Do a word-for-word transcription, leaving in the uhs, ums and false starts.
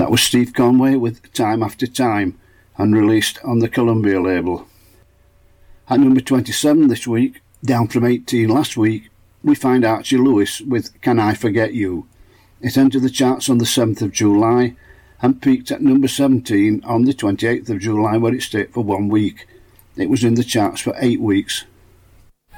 That was Steve Conway with Time After Time, and released on the Columbia label. At number twenty-seven this week, down from eighteen last week, we find Archie Lewis with Can I Forget You. It entered the charts on the seventh of July and peaked at number seventeen on the twenty-eighth of July, where it stayed for one week. It was in the charts for eight weeks.